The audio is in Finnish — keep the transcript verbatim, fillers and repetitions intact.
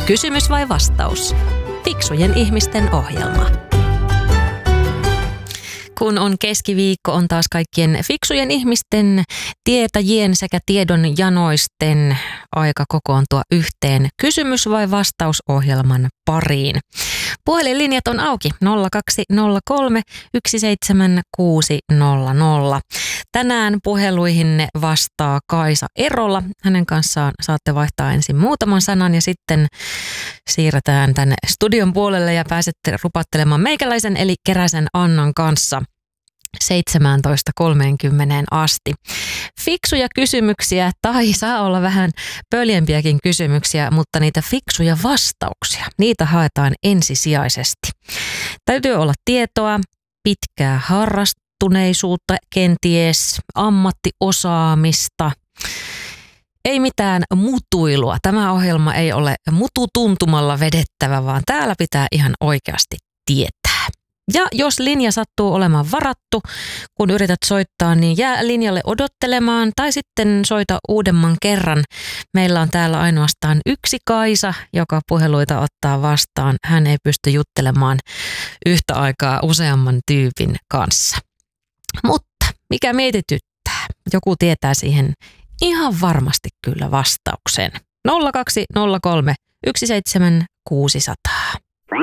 Kysymys vai vastaus? Fiksujen ihmisten ohjelma. Kun on keskiviikko, on taas kaikkien fiksujen ihmisten, tietäjien sekä tiedon janoisten aika kokoontua yhteen kysymys- vai vastausohjelman pariin. Puhelinlinjat on auki nolla kaksi nolla kolme yksi seitsemän kuusi nolla nolla. Tänään puheluihin vastaa Kaisa Erola. Hänen kanssaan saatte vaihtaa ensin muutaman sanan ja sitten siirretään tänne studion puolelle ja pääsette rupattelemaan meikäläisen eli Keräsen Annan kanssa seitsemäntoista kolmekymmentä asti. Fiksuja kysymyksiä tai saa olla vähän pöljempiäkin kysymyksiä, mutta niitä fiksuja vastauksia, niitä haetaan ensisijaisesti. Täytyy olla tietoa, pitkää harrastuneisuutta, kenties ammattiosaamista. Ei mitään mutuilua. Tämä ohjelma ei ole mututuntumalla vedettävä, vaan täällä pitää ihan oikeasti tietää. Ja jos linja sattuu olemaan varattu, kun yrität soittaa, niin jää linjalle odottelemaan tai sitten soita uudemman kerran. Meillä on täällä ainoastaan yksi Kaisa, joka puheluita ottaa vastaan. Hän ei pysty juttelemaan yhtä aikaa useamman tyypin kanssa. Mutta mikä mietityttää? Joku tietää siihen ihan varmasti kyllä vastauksen. nolla kaksi nolla kolme yksi seitsemän kuusi nolla nolla.